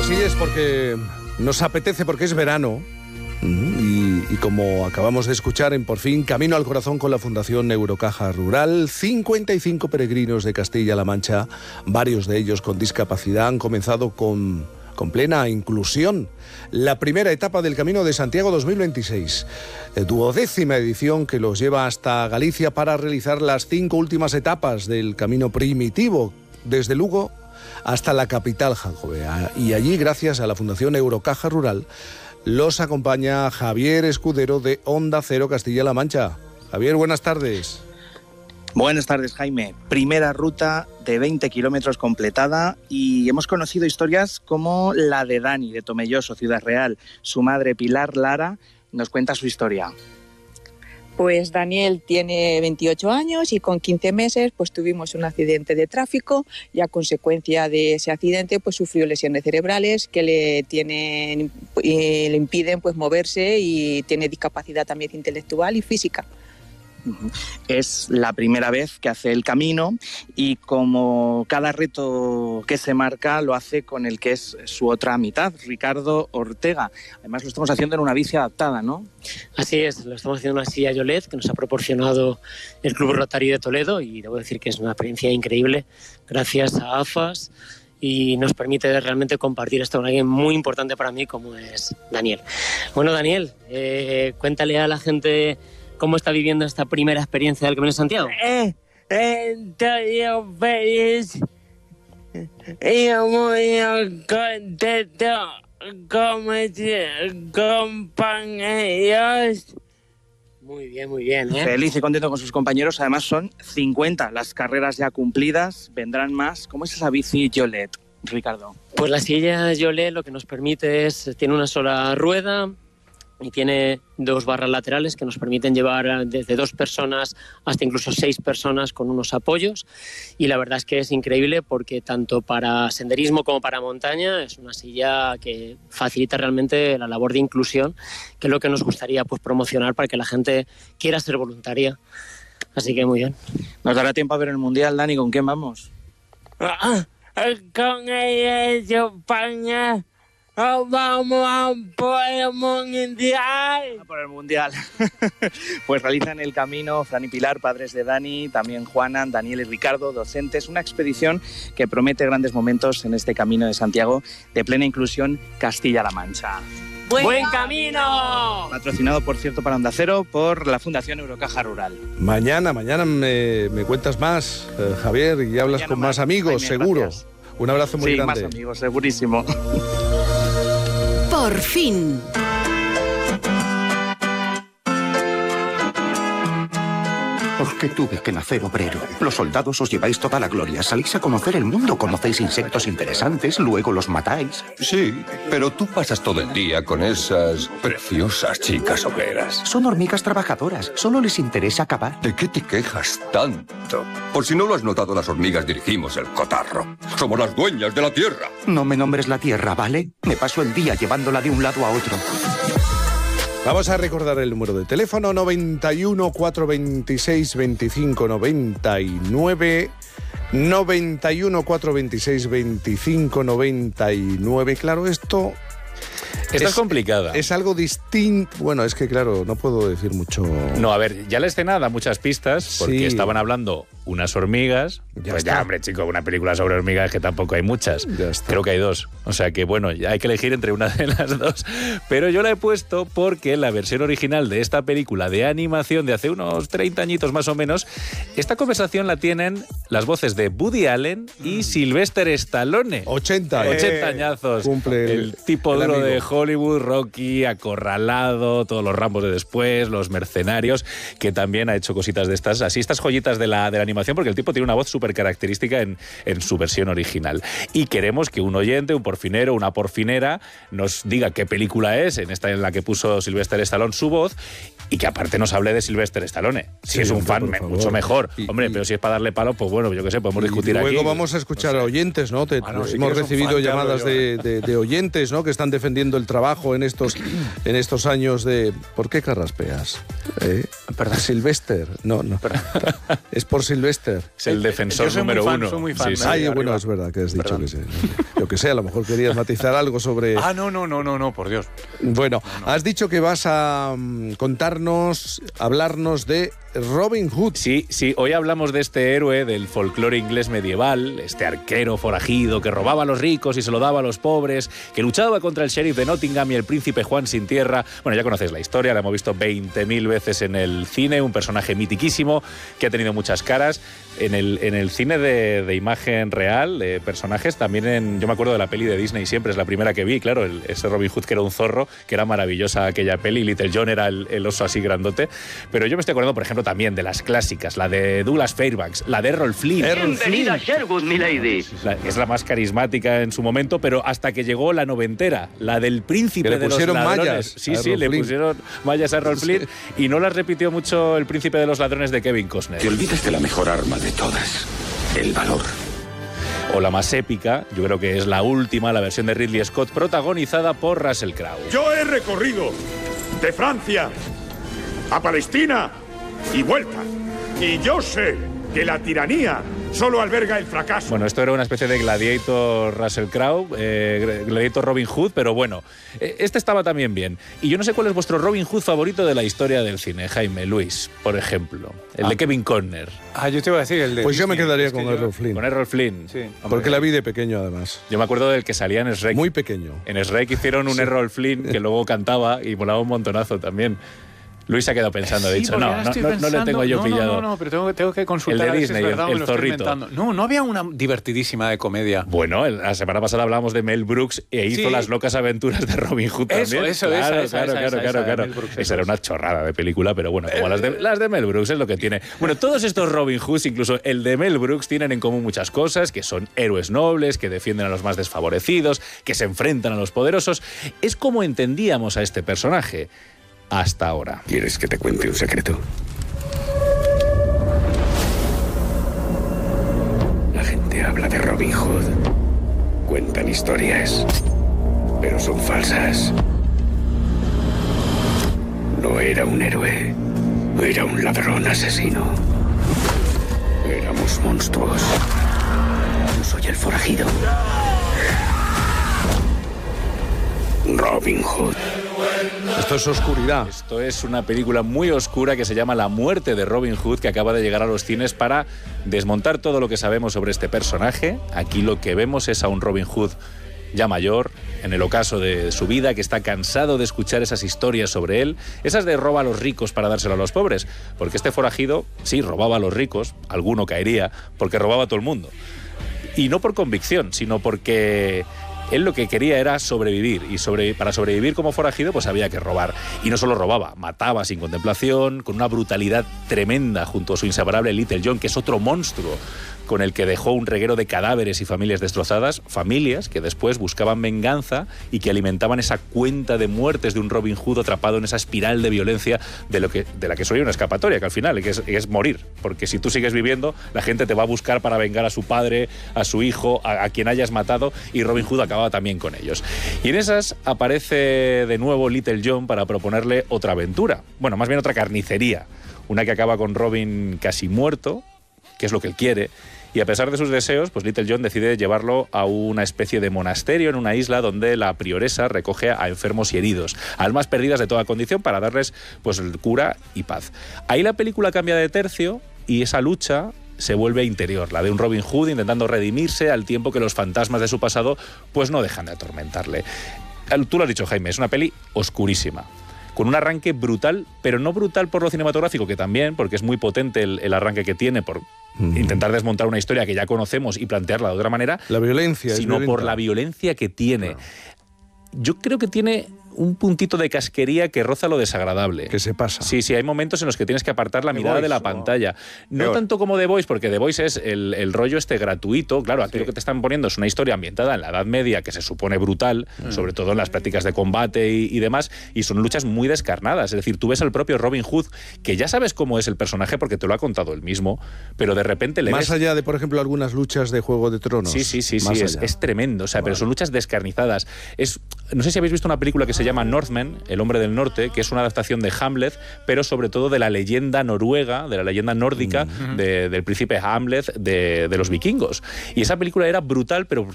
Así es, porque nos apetece, porque es verano. Y como acabamos de escuchar en Por fin, Camino al Corazón con la Fundación Eurocaja Rural, 55 peregrinos de Castilla-La Mancha, varios de ellos con discapacidad, han comenzado con plena inclusión la primera etapa del Camino de Santiago 2026, 12ª edición que los lleva hasta Galicia para realizar las 5 últimas etapas del camino primitivo, desde Lugo hasta la capital jacobea. Y allí, gracias a la Fundación Eurocaja Rural, los acompaña Javier Escudero de Onda Cero Castilla-La Mancha. Javier, buenas tardes. Buenas tardes, Jaime. Primera ruta de 20 kilómetros completada y hemos conocido historias como la de Dani, de Tomelloso, Ciudad Real. Su madre, Pilar Lara, nos cuenta su historia. Pues Daniel tiene 28 años y con 15 meses pues tuvimos un accidente de tráfico y a consecuencia de ese accidente pues sufrió lesiones cerebrales que le impiden pues moverse y tiene discapacidad también intelectual y física. Es la primera vez que hace el camino y como cada reto que se marca lo hace con el que es su otra mitad, Ricardo Ortega. Además lo estamos haciendo en una bici adaptada, ¿no? Así es, lo estamos haciendo en una silla Yolet que nos ha proporcionado el Club Rotary de Toledo y debo decir que es una experiencia increíble gracias a AFAS y nos permite realmente compartir esto con alguien muy importante para mí como es Daniel. Bueno, Daniel, cuéntale a la gente ¿cómo está viviendo esta primera experiencia del Camino de Santiago? Estoy feliz y muy contento con mis compañeros. Muy bien, ¿eh? Feliz y contento con sus compañeros. Además son 50 las carreras ya cumplidas, vendrán más. ¿Cómo es esa bici Yolet, Ricardo? Pues la silla Yolet lo que nos permite tiene una sola rueda y tiene 2 barras laterales que nos permiten llevar desde 2 personas hasta incluso 6 personas con unos apoyos y la verdad es que es increíble porque tanto para senderismo como para montaña es una silla que facilita realmente la labor de inclusión, que es lo que nos gustaría pues promocionar para que la gente quiera ser voluntaria. Así que muy bien. ¿Nos dará tiempo a ver el Mundial, Dani? ¿Con quién vamos? Con el España. Vamos por el Mundial. Por el Mundial. Pues realizan el camino Fran y Pilar, padres de Dani, también Juana, Daniel y Ricardo, docentes. Una expedición que promete grandes momentos en este Camino de Santiago de plena inclusión Castilla-La Mancha. ¡Buen camino! Patrocinado, por cierto, para Onda Cero por la Fundación Eurocaja Rural. Mañana me cuentas más, Javier, y hablas mañana con más amigos, Jaime, seguro. Gracias. Un abrazo muy grande. Sí, más amigos, segurísimo. Por fin. ¿Por qué tuve que nacer obrero? Los soldados os lleváis toda la gloria. Salís a conocer el mundo, conocéis insectos interesantes, luego los matáis. Sí, pero tú pasas todo el día con esas preciosas chicas obreras. Son hormigas trabajadoras. Solo les interesa acabar. ¿De qué te quejas tanto? Por si no lo has notado, las hormigas dirigimos el cotarro. Somos las dueñas de la tierra. No me nombres la tierra, ¿vale? Me paso el día llevándola de un lado a otro. Vamos a recordar el número de teléfono 91 426 25 99, 91 426 25 99. Claro, esto es complicada. Es algo distinto. Bueno, es que claro, no puedo decir mucho. No, a ver, ya la escena da muchas pistas porque sí. Estaban hablando unas hormigas. Ya, hombre, chico, una película sobre hormigas que tampoco hay muchas. Creo que hay 2. O sea que, bueno, ya hay que elegir entre una de las 2. Pero yo la he puesto porque la versión original de esta película de animación de hace unos 30 añitos más o menos, esta conversación la tienen las voces de Woody Allen y Sylvester Stallone. 80 añazos. Cumple el tipo duro amigo de Hollywood, Rocky, Acorralado, todos los Rambos de después, los Mercenarios, que también ha hecho cositas de estas, así estas joyitas de la animación, porque el tipo tiene una voz súper característica en su versión original. Y queremos que un oyente, un porfinero, una porfinera, nos diga qué película es, en esta en la que puso Sylvester Stallone su voz, y que aparte nos hable de Sylvester Stallone. Si es un fan, mucho mejor. Hombre, pero si es para darle palo, pues bueno, yo qué sé, podemos discutir aquí. Luego vamos a escuchar a oyentes, ¿no? Hemos recibido llamadas de oyentes, ¿no? Que están defendiendo el trabajo en estos años de... ¿Por qué carraspeas? Perdón. Sylvester. No. Es por Sylvester. Es el defensor número uno. Soy muy fan. Sí, Ay, bueno, es verdad que has dicho que sí. Yo que sé, a lo mejor querías matizar algo sobre... No, por Dios. Bueno, has dicho que vas a hablarnos de Robin Hood. Sí, hoy hablamos de este héroe del folclore inglés medieval, este arquero forajido que robaba a los ricos y se lo daba a los pobres, que luchaba contra el sheriff de Nottingham y el príncipe Juan sin tierra. Bueno, ya conocéis la historia, la hemos visto 20.000 veces en el cine, un personaje mitiquísimo que ha tenido muchas caras. En el cine de imagen real, de personajes, también yo me acuerdo de la peli de Disney Siempre, es la primera que vi, claro, ese Robin Hood que era un zorro, que era maravillosa aquella peli, Little John era el oso así grandote, pero yo me estoy acordando, por ejemplo, también de las clásicas, la de Douglas Fairbanks, la de Errol Flynn. Bienvenida a Sherwood, milady. Es la más carismática en su momento, pero hasta que llegó la noventera, la del príncipe de los ladrones. Mallas sí, le pusieron mallas a Errol Flynn y no las repitió mucho el príncipe de los ladrones de Kevin Costner. Te olvidas de la mejor arma de todas, el valor. O la más épica, yo creo que es la última, la versión de Ridley Scott, protagonizada por Russell Crowe. Yo he recorrido de Francia a Palestina y vuelta. Y yo sé que la tiranía solo alberga el fracaso. Bueno, esto era una especie de Gladiator Russell Crowe, Gladiator Robin Hood, pero bueno, este estaba también bien. Y yo no sé cuál es vuestro Robin Hood favorito de la historia del cine, Jaime, Luis, por ejemplo. El de Kevin Costner. Yo te iba a decir el de... Pues yo me quedaría con Errol Flynn. Con Errol Flynn. Sí. Porque la vi de pequeño, además. Yo me acuerdo del que salía en Shrek. Muy pequeño. En Shrek hicieron un Errol Flynn que luego cantaba y volaba un montonazo también. Luis se ha quedado pensando, ha dicho, no le tengo yo pillado. No, pero tengo que consultar. El de Disney, el zorrito. No había una divertidísima de comedia. Bueno, la semana pasada hablábamos de Mel Brooks e hizo Las locas aventuras de Robin Hood también. Claro. Esa era una chorrada de película, pero bueno, como las de Mel Brooks es lo que tiene. Bueno, todos estos Robin Hoods, incluso el de Mel Brooks, tienen en común muchas cosas, que son héroes nobles, que defienden a los más desfavorecidos, que se enfrentan a los poderosos. Es como entendíamos a este personaje. Hasta ahora. ¿Quieres que te cuente un secreto? La gente habla de Robin Hood. Cuentan historias, pero son falsas. No era un héroe. Era un ladrón asesino. Éramos monstruos. Yo soy el forajido. Robin Hood. Esto es oscuridad. Esto es una película muy oscura que se llama La muerte de Robin Hood, que acaba de llegar a los cines para desmontar todo lo que sabemos sobre este personaje. Aquí lo que vemos es a un Robin Hood ya mayor, en el ocaso de su vida, que está cansado de escuchar esas historias sobre él, esas de roba a los ricos para dárselo a los pobres, porque este forajido, sí, robaba a los ricos, alguno caería, porque robaba a todo el mundo. Y no por convicción, sino porque él lo que quería era sobrevivir, y para sobrevivir como forajido pues había que robar. Y no solo robaba, mataba sin contemplación, con una brutalidad tremenda junto a su inseparable Little John, que es otro monstruo con el que dejó un reguero de cadáveres y familias destrozadas, familias que después buscaban venganza y que alimentaban esa cuenta de muertes de un Robin Hood atrapado en esa espiral de violencia de la que solo hay una escapatoria, que al final es morir, porque si tú sigues viviendo, la gente te va a buscar para vengar a su padre, a su hijo, a quien hayas matado, y Robin Hood acaba también con ellos. Y en esas aparece de nuevo Little John para proponerle otra aventura, bueno, más bien otra carnicería, una que acaba con Robin casi muerto, que es lo que él quiere. Y a pesar de sus deseos, pues Little John decide llevarlo a una especie de monasterio en una isla donde la prioresa recoge a enfermos y heridos, almas perdidas de toda condición, para darles pues cura y paz. Ahí la película cambia de tercio y esa lucha se vuelve interior, la de un Robin Hood intentando redimirse al tiempo que los fantasmas de su pasado pues no dejan de atormentarle. Tú lo has dicho, Jaime, es una peli oscurísima, con un arranque brutal, pero no brutal por lo cinematográfico, que también, porque es muy potente el arranque que tiene por intentar desmontar una historia que ya conocemos y plantearla de otra manera. La violencia, sino por la violencia que tiene. Claro. Yo creo que tiene un puntito de casquería que roza lo desagradable. Que se pasa. Sí, hay momentos en los que tienes que apartar la mirada de la pantalla. No tanto como The Voice, porque The Voice es el rollo gratuito. Claro, aquí lo que te están poniendo es una historia ambientada en la Edad Media que se supone brutal, sobre todo en las prácticas de combate y demás, y son luchas muy descarnadas. Es decir, tú ves al propio Robin Hood, que ya sabes cómo es el personaje porque te lo ha contado él mismo, pero de repente le ves... Más allá de, por ejemplo, algunas luchas de Juego de Tronos. Sí, es tremendo. O sea, pero son luchas descarnizadas. no sé si habéis visto una película que se llama Northman, El hombre del norte, que es una adaptación de Hamlet, pero sobre todo de la leyenda noruega, de la leyenda nórdica del príncipe Hamlet de los vikingos. Y esa película era brutal, pero